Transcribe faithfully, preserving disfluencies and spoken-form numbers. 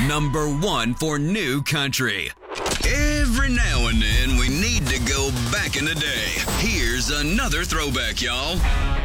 Number one for new country. Every now and then we need to go back in the day. Here's another throwback, y'all.